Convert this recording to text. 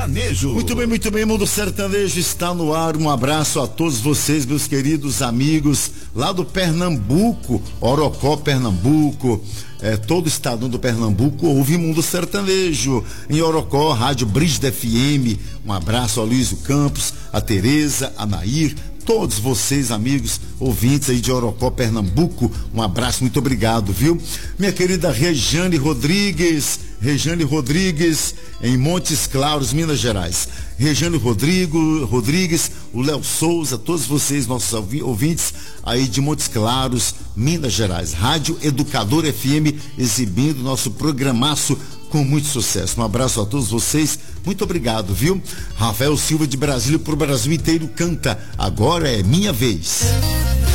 Muito bem, Mundo Sertanejo está no ar. Um abraço a todos vocês, meus queridos amigos lá do Pernambuco, Orocó, Pernambuco. Todo o estado do Pernambuco ouve Mundo Sertanejo. Em Orocó, Rádio Brígida FM. Um abraço a Luiz Campos, a Tereza, a Nair, todos vocês, amigos, ouvintes aí de Orocó, Pernambuco, um abraço, muito obrigado, viu? Minha querida Rejane Rodrigues, em Montes Claros, Minas Gerais. Rejane Rodrigues, o Léo Souza, todos vocês, nossos ouvintes aí de Montes Claros, Minas Gerais. Rádio Educador FM, exibindo nosso programaço com muito sucesso. Um abraço a todos vocês, muito obrigado, viu? Rafael Silva de Brasília pro Brasil inteiro canta Agora é Minha Vez.